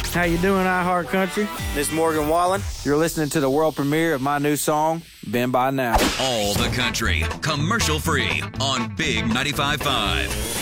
How you doing, iHeart Country? This is Morgan Wallen. You're listening to the world premiere of my new song, Been By Now. All the country, commercial free on Big 95.5.